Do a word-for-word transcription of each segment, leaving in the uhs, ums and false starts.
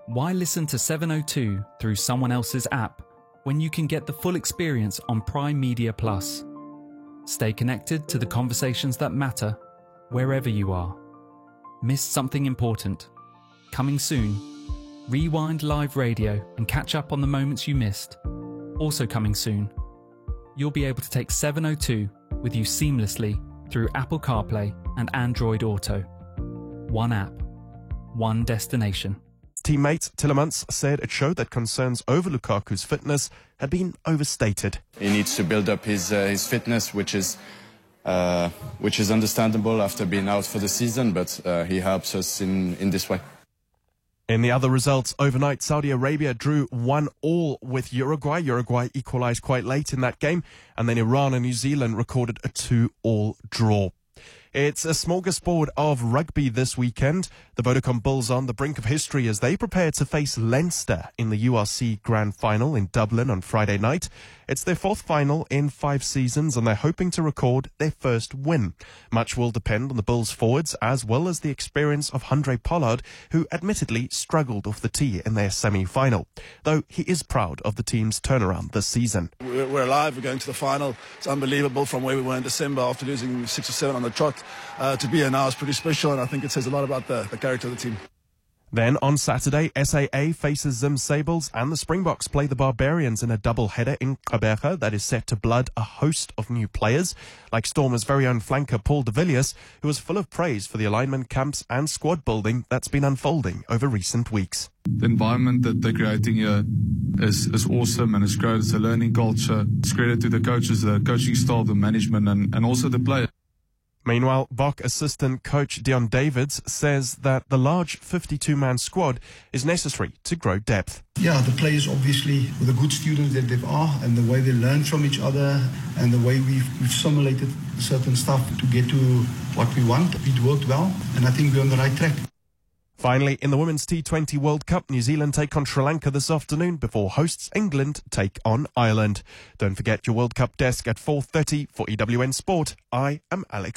Why listen to seven oh two through someone else's app when you can get the full experience on Prime Media Plus? Stay connected to the conversations that matter wherever you are. Missed something important? Coming soon. Rewind live radio and catch up on the moments you missed. Also coming soon. You'll be able to take seven oh two with you seamlessly through Apple CarPlay and Android Auto. One app, one destination. Teammate Tillemans said it showed that concerns over Lukaku's fitness had been overstated. He needs to build up his uh, his fitness, which is uh, which is understandable after being out for the season, but uh, he helps us in, in this way. In the other results, overnight, Saudi Arabia drew one all with Uruguay. Uruguay equalised quite late in that game, and then Iran and New Zealand recorded a two all draw. It's a smorgasbord of rugby this weekend. The Vodacom Bulls on the brink of history as they prepare to face Leinster in the U R C Grand Final in Dublin on Friday night. It's their fourth final in five seasons and they're hoping to record their first win. Much will depend on the Bulls forwards as well as the experience of Handré Pollard, who admittedly struggled off the tee in their semi-final, though he is proud of the team's turnaround this season. We're, we're alive, we're going to the final. It's unbelievable from where we were in December after losing six or seven on the trot. Uh, to be here now is pretty special, and I think it says a lot about the, the character of the team. Then on Saturday, S A A faces Zim Sables and the Springboks play the Barbarians in a double-header in Gqeberha that is set to blood a host of new players, like Stormers' very own flanker Paul de Villiers, who was full of praise for the alignment camps and squad building that's been unfolding over recent weeks. The environment that they're creating here is, is awesome and it's great. It's a learning culture. It's credit to the coaches, the coaching staff, the management, and, and also the players. Meanwhile, Bok assistant coach Dion Davids says that the large fifty-two man squad is necessary to grow depth. Yeah, the players obviously, with the good students that they are and the way they learn from each other and the way we've, we've simulated certain stuff to get to what we want, it worked well and I think we're on the right track. Finally, in the Women's T twenty World Cup, New Zealand take on Sri Lanka this afternoon before hosts England take on Ireland. Don't forget your World Cup desk at four thirty for E W N Sport. I am Alex.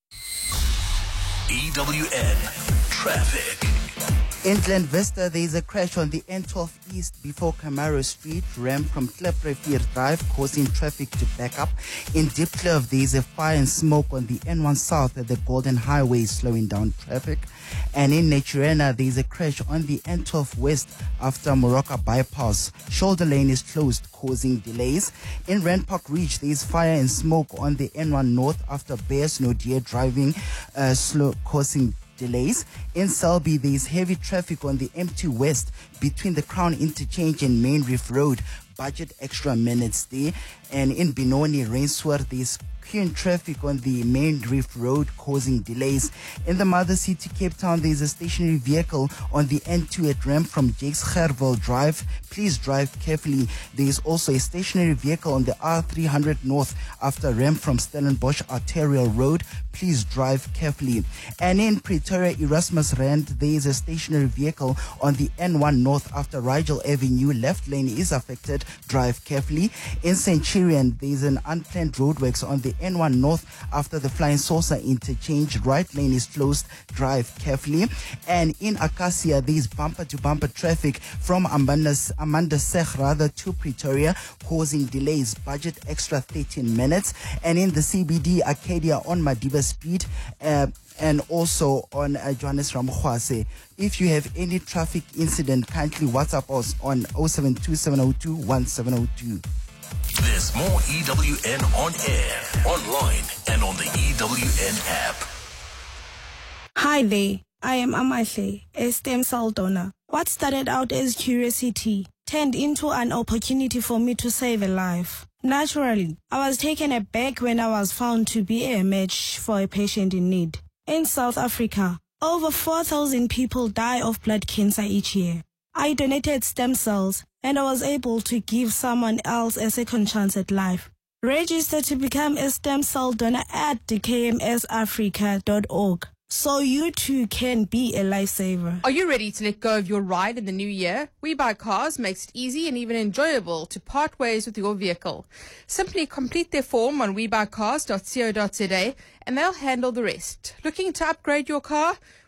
E W N Traffic. In Glen Vista, there is a crash on the N twelve East before Camaro Street, ramp from Klepprevier Drive, causing traffic to back up. In Diepkloof, there is a fire and smoke on the N one South at the Golden Highway, slowing down traffic. And in Naturena, there is a crash on the N twelve West after Moroka Bypass. Shoulder lane is closed, causing delays. In Rand Park Reach, there is fire and smoke on the N one North after Bears Nodier driving, uh, slow, causing delays. In Selby, there is heavy traffic on the M two West between the Crown Interchange and Main Reef Road. Budget extra minutes there. And in Benoni, Rainsworth, there is queuing traffic on the Main Reef Road, causing delays. In the mother city, Cape Town, there is a stationary vehicle on the N two at ramp from Jakes Gerwel Drive. Please drive carefully. There is also a stationary vehicle on the R three hundred North after ramp from Stellenbosch Arterial Road. Please drive carefully. And in Pretoria, Erasmus Rand, there is a stationary vehicle on the N one North after Rigel Avenue. Left lane is affected. Drive carefully. In Centurion, there is an unplanned roadworks on the N one North after the Flying Saucer interchange. Right lane is closed. Drive carefully. And in Acacia, there is bumper-to-bumper traffic from Amanda, Amanda Sech rather to Pretoria, causing delays. Budget extra thirteen minutes. And in the C B D, Arcadia on Madiba Street, uh, and also on uh, Johannes Ramkhwase. If you have any traffic incident, kindly WhatsApp us on oh seven two seven oh two one seven oh two. There's more E W N on air, online, and on the E W N app. Hi there, I am Amahle, a stem cell donor. What started out as curiosity turned into an opportunity for me to save a life. Naturally, I was taken aback when I was found to be a match for a patient in need. In South Africa, over four thousand people die of blood cancer each year. I donated stem cells and I was able to give someone else a second chance at life. Register to become a stem cell donor at d k m s africa dot org so you too can be a lifesaver. Are you ready to let go of your ride in the new year? We Buy Cars makes it easy and even enjoyable to part ways with your vehicle. Simply complete their form on we buy cars dot co dot za and they'll handle the rest. Looking to upgrade your car?